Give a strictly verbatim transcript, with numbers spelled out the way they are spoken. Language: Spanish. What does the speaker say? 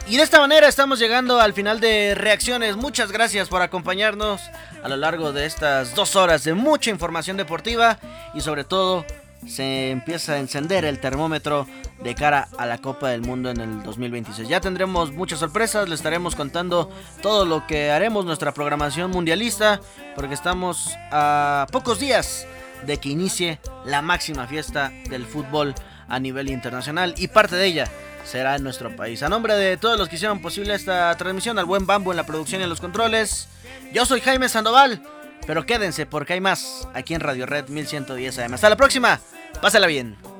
Y de esta manera estamos llegando al final de Reacciones. Muchas gracias por acompañarnos a lo largo de estas dos horas de mucha información deportiva. Y sobre todo, se empieza a encender el termómetro de cara a la Copa del Mundo en el dos mil veintiséis. Ya tendremos muchas sorpresas, les estaremos contando todo lo que haremos, nuestra programación mundialista, porque estamos a pocos días de que inicie la máxima fiesta del fútbol a nivel internacional, y parte de ella será en nuestro país. A nombre de todos los que hicieron posible esta transmisión, al buen Bambo en la producción y en los controles, yo soy Jaime Sandoval, pero quédense porque hay más aquí en Radio Red mil ciento diez A M. Hasta la próxima, pásala bien.